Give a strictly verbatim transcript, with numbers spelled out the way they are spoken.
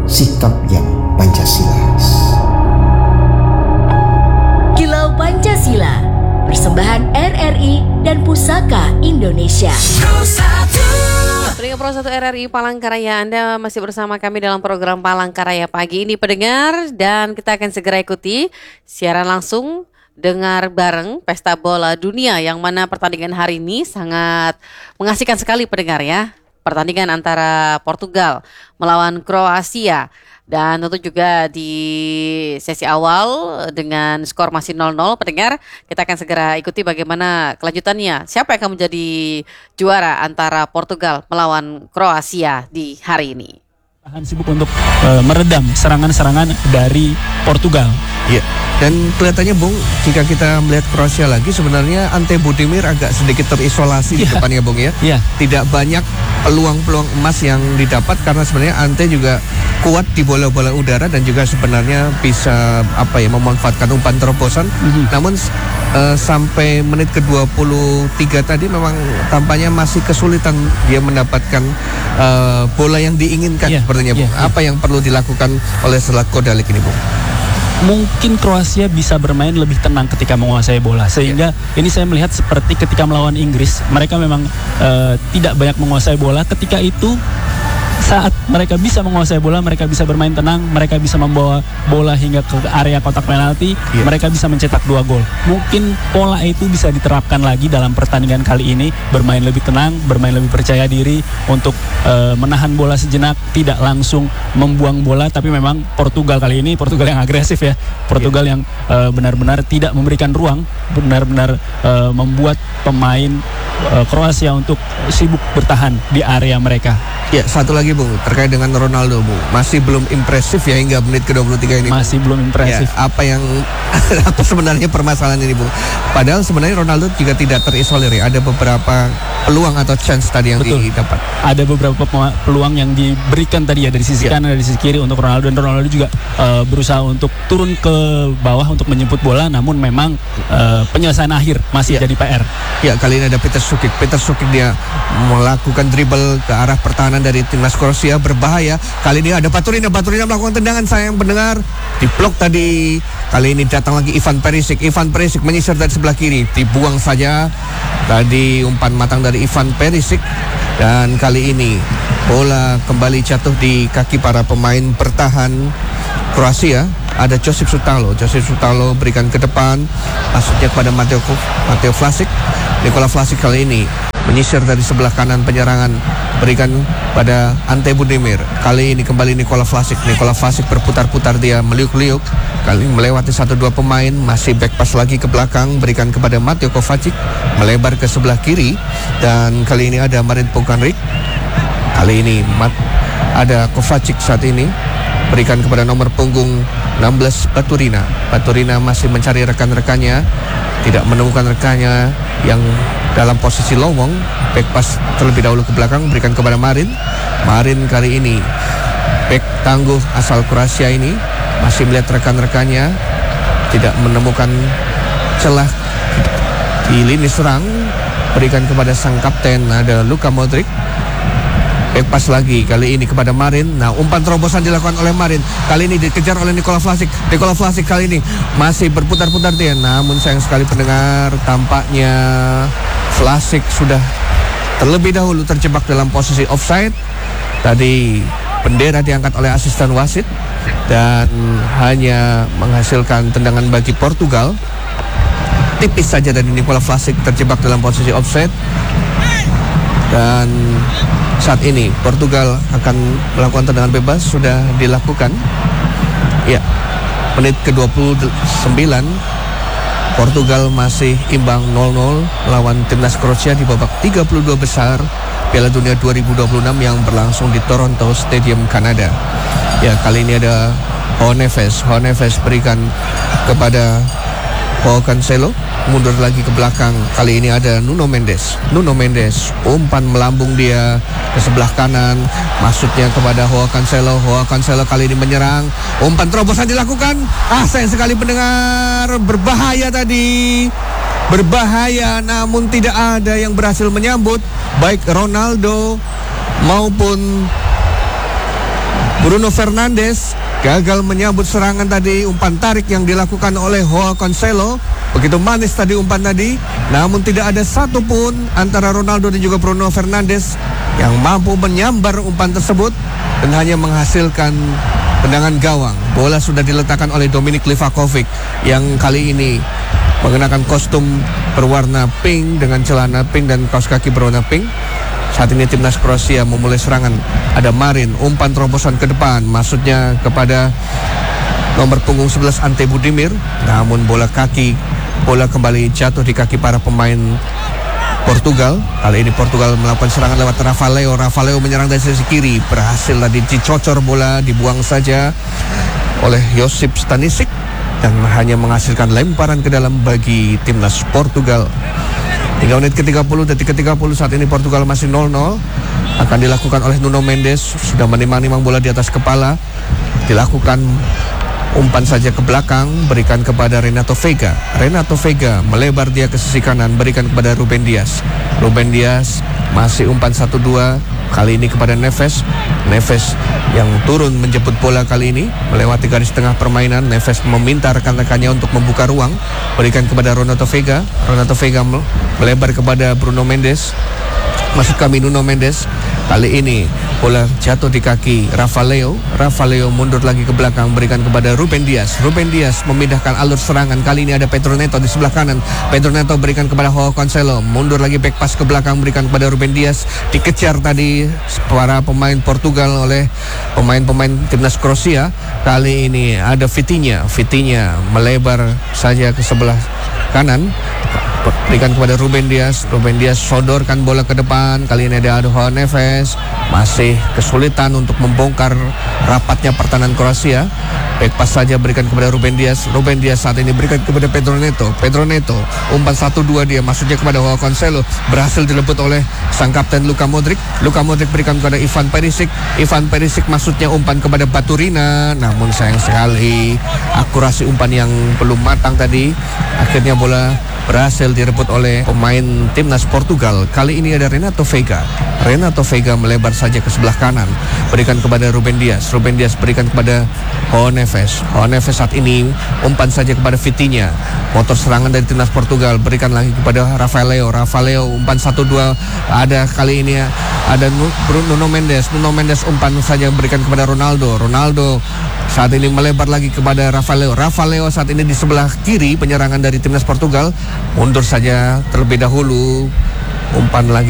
sikap yang Pancasilais. Kilau Pancasila, persembahan R R I dan Pusaka Indonesia. Pendengar Pro satu R R I Palangkaraya, Anda masih bersama kami dalam program Palangkaraya pagi ini pendengar, dan kita akan segera ikuti siaran langsung dengar bareng Pesta Bola Dunia, yang mana pertandingan hari ini sangat mengasihkan sekali pendengar ya. Pertandingan antara Portugal melawan Kroasia, dan tentu juga di sesi awal dengan skor masih nol nol pendengar. Kita akan segera ikuti bagaimana kelanjutannya, siapa yang akan menjadi juara antara Portugal melawan Kroasia di hari ini. Tahan sibuk untuk uh, meredam serangan-serangan dari Portugal. Iya. Dan kelihatannya Bung, jika kita melihat Kroasia lagi, sebenarnya Ante Budimir agak sedikit terisolasi yeah. di depannya Bung ya. Yeah. Tidak banyak peluang-peluang emas yang didapat karena sebenarnya Ante juga kuat di bola-bola udara dan juga sebenarnya bisa apa ya memanfaatkan umpan terobosan. Mm-hmm. Namun uh, sampai menit ke dua puluh tiga tadi memang tampaknya masih kesulitan dia mendapatkan uh, bola yang diinginkan yeah. sepertinya Bung. Yeah. Apa yang perlu dilakukan oleh Zlatko Dalic ini Bung? Mungkin Kroasia bisa bermain lebih tenang ketika menguasai bola, sehingga yeah. ini saya melihat seperti ketika melawan Inggris, mereka memang uh, tidak banyak menguasai bola. Ketika itu saat mereka bisa menguasai bola, mereka bisa bermain tenang, mereka bisa membawa bola hingga ke area kotak penalti, yeah. mereka bisa mencetak dua gol. Mungkin pola itu bisa diterapkan lagi dalam pertandingan kali ini, bermain lebih tenang, bermain lebih percaya diri untuk uh, menahan bola sejenak, tidak langsung membuang bola. Tapi memang Portugal kali ini, Portugal yang agresif ya, Portugal yeah. yang uh, benar-benar tidak memberikan ruang, benar-benar uh, membuat pemain uh, Kroasia untuk sibuk bertahan di area mereka. Ya, satu lagi Bung, terkait dengan Ronaldo Bung, masih belum impresif ya hingga menit ke dua puluh tiga ini. Masih Bung. belum impresif. Ya, apa yang apa sebenarnya permasalahan ini Bung? Padahal sebenarnya Ronaldo juga tidak terisolir ya. Ada beberapa peluang atau chance tadi yang Betul. didapat. Ada beberapa peluang yang diberikan tadi ya dari sisi ya. kanan, dari sisi kiri untuk Ronaldo, dan Ronaldo juga uh, berusaha untuk turun ke bawah untuk menjemput bola, namun memang uh, penyelesaian akhir masih ya. jadi P R. Ya, kali ini ada Peter Sukic. Peter Sukic dia melakukan dribble ke arah pertahanan dari timnas Kroasia, berbahaya. Kali ini ada Baturina, Baturina melakukan tendangan, sayang pendengar, diblok tadi. Kali ini datang lagi Ivan Perisic, Ivan Perisic menyisir dari sebelah kiri, dibuang saja. Tadi umpan matang dari Ivan Perisic, dan kali ini bola kembali jatuh di kaki para pemain bertahan Kroasia. Ada Josip Sutalo, Josip Sutalo berikan ke depan, masuknya kepada Mateo Mateo Vlasic. Nikola Vlasic kali ini menyisir dari sebelah kanan penyerangan, berikan pada Ante Budimir. Kali ini kembali Nikola Vlasic. Nikola Vlasic berputar-putar, dia meliuk-liuk, kali ini melewati satu dua pemain, masih back pass lagi ke belakang, berikan kepada Mateo Kovacic, melebar ke sebelah kiri, dan kali ini ada Marin Pukanrik. Kali ini Mat, ada Kovacic saat ini, berikan kepada nomor punggung enam belas Baturina. Baturina masih mencari rekan-rekannya, tidak menemukan rekannya yang dalam posisi lowong. Back pass terlebih dahulu ke belakang, berikan kepada Marin. Marin kali ini back tangguh asal Kroasia ini masih melihat rekan-rekannya, tidak menemukan celah di lini serang, berikan kepada sang kapten, ada Luka Modric. Back pass lagi kali ini kepada Marin. Nah, umpan terobosan dilakukan oleh Marin. Kali ini dikejar oleh Nikola Vlasic. Nikola Vlasic kali ini masih berputar-putar dia. Namun sayang sekali pendengar, tampaknya Vlasic sudah terlebih dahulu terjebak dalam posisi offside. Tadi bendera diangkat oleh asisten wasit dan hanya menghasilkan tendangan bagi Portugal. Tipis saja dari Nikola Vlasic terjebak dalam posisi offside. Dan saat ini Portugal akan melakukan tendangan bebas, sudah dilakukan. Ya, menit ke dua puluh sembilan, Portugal masih imbang nol nol lawan timnas Kroasia di babak tiga puluh dua besar Piala Dunia dua ribu dua puluh enam yang berlangsung di Toronto Stadium, Kanada. Ya, kali ini ada João Neves. João Neves berikan kepada João Cancelo, mundur lagi ke belakang. Kali ini ada Nuno Mendes. Nuno Mendes, umpan melambung dia ke sebelah kanan, maksudnya kepada João Cancelo. João Cancelo kali ini menyerang, umpan terobosan dilakukan. Ah, sayang sekali pendengar, berbahaya tadi, berbahaya, namun tidak ada yang berhasil menyambut, baik Ronaldo maupun Bruno Fernandes gagal menyambut serangan tadi, umpan tarik yang dilakukan oleh Joao Cancelo. Begitu manis tadi umpan tadi, namun tidak ada satupun antara Ronaldo dan juga Bruno Fernandes yang mampu menyambar umpan tersebut dan hanya menghasilkan tendangan gawang. Bola sudah diletakkan oleh Dominik Livakovic yang kali ini mengenakan kostum berwarna pink dengan celana pink dan kaos kaki berwarna pink. Saat ini timnas Kroasia memulai serangan. Ada Marin, umpan terobosan ke depan, maksudnya kepada nomor punggung sebelas Ante Budimir. Namun bola kaki, bola kembali jatuh di kaki para pemain Portugal. Kali ini Portugal melakukan serangan lewat Rafael. Rafael menyerang dari sisi kiri, berhasil tadi dicocor bola, dibuang saja oleh Josip Stanisic dan hanya menghasilkan lemparan ke dalam bagi timnas Portugal. Hingga menit ke tiga puluh, detik ke tiga puluh, saat ini Portugal masih nol nol. Akan dilakukan oleh Nuno Mendes, sudah menimang-nimang bola di atas kepala. Dilakukan umpan saja ke belakang, berikan kepada Renato Veiga. Renato Veiga melebar dia ke sisi kanan, berikan kepada Ruben Dias. Ruben Dias masih umpan satu dua, kali ini kepada Neves. Neves yang turun menjemput bola kali ini, melewati garis tengah permainan. Neves meminta rekan-rekannya untuk membuka ruang, berikan kepada Renato Veiga. Renato Veiga melebar kepada Bruno Mendes. Maksud kami Nuno Mendes. Kali ini bola jatuh di kaki Rafael. Rafael mundur lagi ke belakang, berikan kepada Ruben Dias. Ruben Dias memindahkan alur serangan. Kali ini ada Pedro Neto di sebelah kanan. Pedro Neto berikan kepada Joao Cancelo. Mundur lagi back pass ke belakang, berikan kepada Ruben Dias. Dikejar tadi para pemain Portugal oleh pemain-pemain timnas Kroasia. Kali ini ada Vitinha. Vitinha melebar saja ke sebelah kanan, berikan kepada Ruben Dias. Ruben Dias sodorkan bola ke depan. Kali ini ada Joao Neves, masih kesulitan untuk membongkar rapatnya pertahanan Kroasia. Back pass saja berikan kepada Ruben Dias. Ruben Dias saat ini berikan kepada Pedro Neto. Pedro Neto umpan satu dua dia, maksudnya kepada Joao Cancelo, berhasil direbut oleh sang kapten Luka Modric. Luka Modric berikan kepada Ivan Perisic. Ivan Perisic maksudnya umpan kepada Baturina, namun sayang sekali akurasi umpan yang belum matang tadi. Akhirnya bola berhasil direbut oleh pemain timnas Portugal. Kali ini ada Renato Veiga. Renato Veiga melebar saja ke sebelah kanan, berikan kepada Ruben Dias. Ruben Dias berikan kepada Joao Neves. Joao Neves saat ini umpan saja kepada Vitinha. Motor serangan dari timnas Portugal, berikan lagi kepada Rafael. Rafael umpan satu dua. Ada kali ini ada Nuno Mendes. Nuno Mendes umpan saja berikan kepada Ronaldo. Ronaldo saat ini melebar lagi kepada Rafael. Rafael saat ini di sebelah kiri penyerangan dari timnas Portugal. Mundur saja terlebih dahulu. Umpan lagi